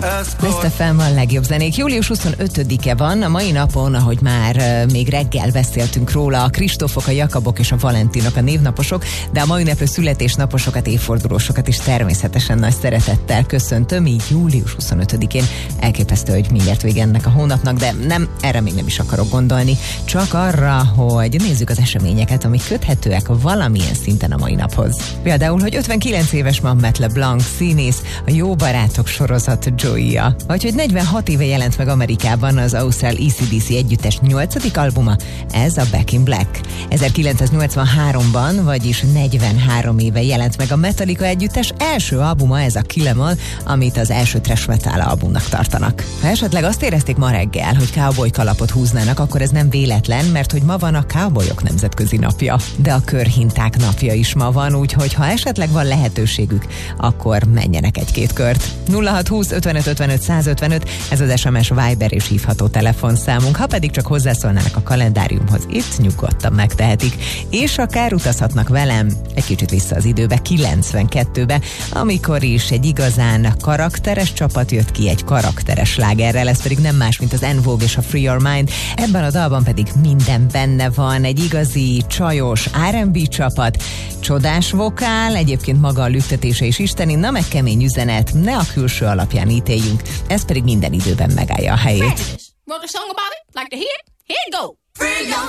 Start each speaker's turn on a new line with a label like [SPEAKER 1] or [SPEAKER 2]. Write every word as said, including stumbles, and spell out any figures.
[SPEAKER 1] Best ef em a legjobb zenék. július huszonötödike van, a mai napon, ahogy már uh, még reggel beszéltünk róla, a Kristófok, a Jakabok és a Valentinok a névnaposok, de a mai ünnepő születésnaposokat, évfordulósokat is természetesen nagy szeretettel köszöntöm, így július huszonötödikén. Elképesztő, hogy mindjárt vége ennek a hónapnak, de nem, erre még nem is akarok gondolni, csak arra, hogy nézzük az eseményeket, amik köthetőek valamilyen szinten a mai naphoz. Például, hogy ötvenkilenc éves ma Matt LeBlanc színész, a Jó barátok sorozat Joey-ja. Vagy hogy negyvenhat éve jelent meg Amerikában az ausztrál á cé dé cé együttes nyolcadik albuma, ez a Back in Black. ezerkilencszáznyolcvanháromban, vagyis negyvenhárom éve jelent meg a Metallica együttes első albuma, ez a Kill 'Em All, amit az első thrash metal albumnak tartanak. Ha esetleg azt érezték ma reggel, hogy cowboy kalapot húznának, akkor ez nem véletlen, mert hogy ma van a cowboyok nemzetközi napja. De a körhinták napja is ma van, úgyhogy ha esetleg van lehetőségük, akkor menjenek egy-két kört. nulla hat húsz ötvenöt ötvenöt százötvenöt, ez az es em es, Viber és hívható telefonszámunk, ha pedig csak hozzászólnának a kalendáriumhoz, itt nyugodtan megtehetik, és akár utazhatnak velem egy kicsit vissza az időbe, kilencvenkettőbe, amikor is egy igazán karakteres csapat jött ki egy karakteres slágerrel, ez pedig nem más, mint az En Vogue és a Free Your Mind, ebben a dalban pedig minden benne van, egy igazi csajos er end bé csapat, csodás vokál, egyébként maga a lüktetése is isteni, na meg kemény üzenet, ne a külső alapján ítéljünk, ez pedig minden időben megállja a helyét.